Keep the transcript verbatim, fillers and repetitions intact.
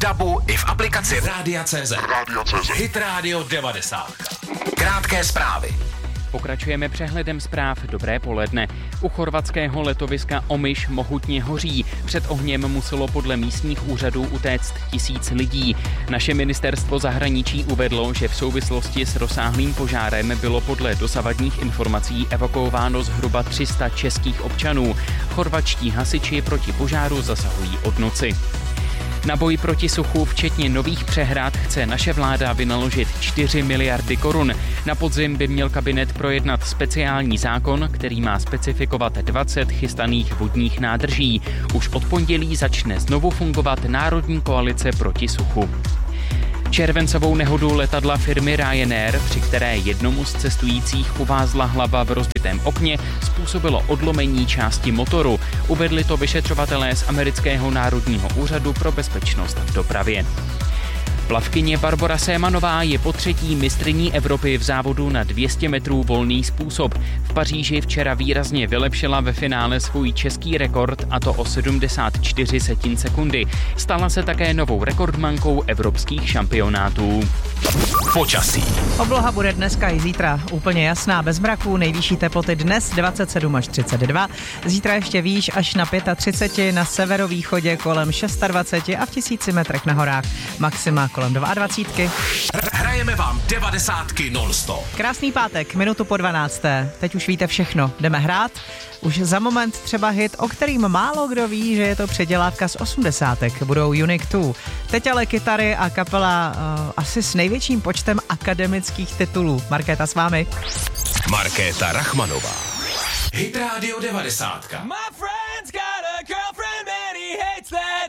dabu i v aplikaci Rádia tečka cé zet. Hit Radio devadesát. Krátké zprávy. Pokračujeme přehledem zpráv. Dobré poledne. U chorvatského letoviska Omiš mohutně hoří. Před ohněm muselo podle místních úřadů utéct tisíc lidí. Naše ministerstvo zahraničí uvedlo, že v souvislosti s rozsáhlým požárem bylo podle dosavadních informací evakuováno zhruba tři sta českých občanů. Chorvatští hasiči proti požáru zasahují od noci. Na boj proti suchu, včetně nových přehrad, chce naše vláda vynaložit čtyři miliardy korun. Na podzim by měl kabinet projednat speciální zákon, který má specifikovat dvacet chystaných vodních nádrží. Už od pondělí začne znovu fungovat Národní koalice proti suchu. Červencovou nehodu letadla firmy Ryanair, při které jednomu z cestujících uvázla hlava v rozbitém okně, způsobilo odlomení části motoru. Uvedli to vyšetřovatelé z amerického národního úřadu pro bezpečnost v dopravě. Plavkyně Barbora Sémanová je potřetí mistryní Evropy v závodu na dvě stě metrů volný způsob. V Paříži včera výrazně vylepšila ve finále svůj český rekord, a to o sedmdesát čtyři setin sekundy. Stala se také novou rekordmankou evropských šampionátů. Počasí. Obloha bude dneska i zítra úplně jasná, bez mraků, nejvyšší teploty dnes dvacet sedm až třicet dva, zítra ještě výš až na třicet pět, na severovýchodě kolem dvacet šest a v tisíci metrech na horách maxima kolem dvacet dva. Hrajeme vám devadesátky non-stop. Krásný pátek, minutu po dvanácté. Teď už víte všechno, jdeme hrát. Už za moment třeba hit, o kterým málo kdo ví, že je to předělávka z osmdesátek. Budou Unique dva. Teď ale kytary a kapela uh, asi s největším počtem akademických titulů. Markéta s vámi. Markéta Rachmanová. Hit Radio devadesát. My friend's got a girlfriend and he hates that.